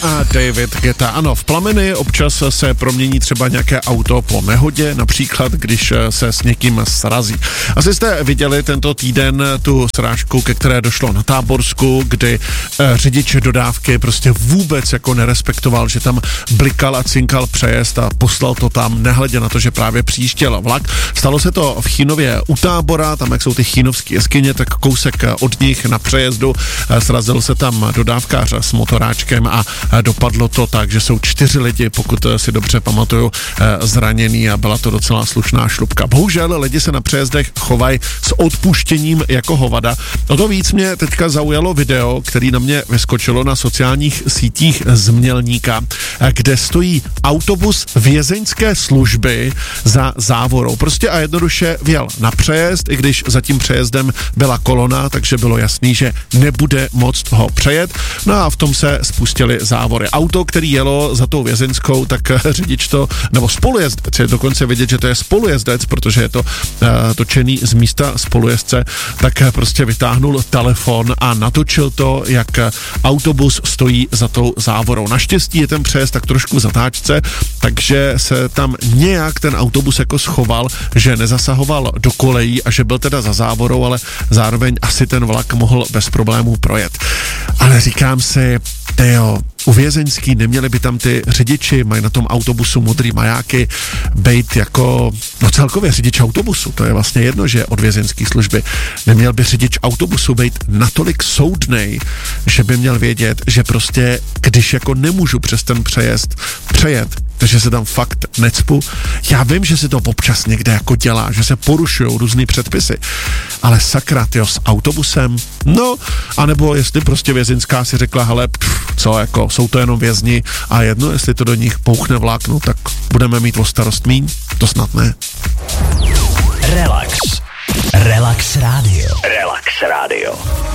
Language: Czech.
a David Guetta. Ano, v plameny občas se promění třeba nějaké auto po nehodě, například když se s někým srazí. Asi jste viděli tento týden tu srážku, ke které došlo na Táborsku, kdy řidič dodávky prostě vůbec jako nerespektoval, že tam blikal a cinkal přejezd a poslal to tam, nehledě na to, že právě přijížděl vlak. Stalo se to v Chínově u Tábora, tam jak jsou ty chínovské jeskyně, tak kousek od nich na přejezdu srazil se tam dodávkář s motoráčkem a dopadlo to tak, že jsou 4 lidi, pokud si dobře pamatuju, zraněný a byla to docela slušná šlupka. Bohužel lidi se na přejezdech chovají s odpuštěním jako hovada. O to víc mě teďka zaujalo video, který na mě vyskočilo na sociálních sítích z Mělníka, kde stojí autobus vězeňské služby za závorou. Prostě a jednoduše vjel na přejezd, i když za tím přejezdem byla kolona, takže bylo jasný, že nebude moct ho přejet. No a v tom se spustily závory. Auto, který jelo za tou vězeňskou, tak řidič to, nebo spolujezdec, je dokonce vidět, že to je spolujezdec, protože je to točený z místa spolujezdce, tak prostě vytáhnul telefon a natočil to, jak autobus stojí za tou závorou. Naštěstí je ten přejezd tak trošku zatáčce, takže se tam nějak ten autobus jako schoval, že nezasahoval do kolejí a že byl teda za závorou, ale zároveň asi ten vlak mohl bez problémů projet. Ale říkám si, u vězeňský neměli by tam ty řidiči, mají na tom autobusu modrý majáky, bejt jako, celkově řidič autobusu, to je vlastně jedno, že od vězeňské služby. Neměl by řidič autobusu bejt natolik soudnej, že by měl vědět, že prostě, když jako nemůžu přes ten přejezd přejet, takže se tam fakt necpu. Já vím, že si to občas někde jako dělá, že se porušujou různý předpisy, ale sakra, s autobusem, anebo jestli prostě vězeňská si řekla, hele, co, jako, jsou to jenom vězni a jedno, jestli to do nich pouchne vlak, tak budeme mít o starost míň, to snad ne. Relax Radio.